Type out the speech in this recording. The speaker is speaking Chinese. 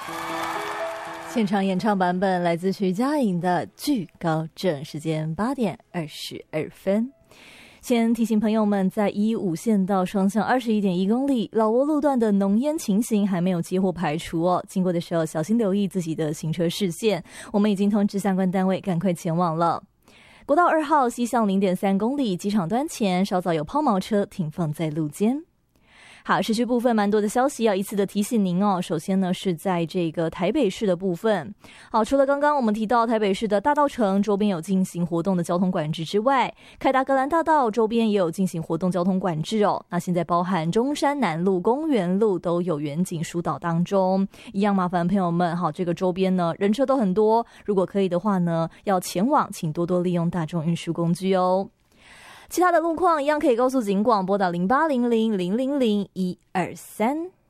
现场演唱版本来自徐佳莹的《惧高症》，时间8点22分。先提醒朋友们，在115线道双向21.1公里老挝路段的浓烟情形还没有几乎排除哦，经过的时候小心留意自己的行车视线。我们已经通知相关单位赶快前往了。国道2号西向0.3公里机场端前稍早有抛锚车停放在路肩。好，市区部分蛮多的消息要一次的提醒您哦。首先呢，是在这个台北市的部分。好，除了刚刚我们提到台北市的大稻埕周边有进行活动的交通管制之外，凯达格兰大道周边也有进行活动交通管制哦。那现在包含中山南路、公园路都有远景疏导当中，一样麻烦朋友们，好，这个周边呢人车都很多，如果可以的话呢，要前往请多多利用大众运输工具哦。其他的路况一样可以告诉警广，拨打0800000123。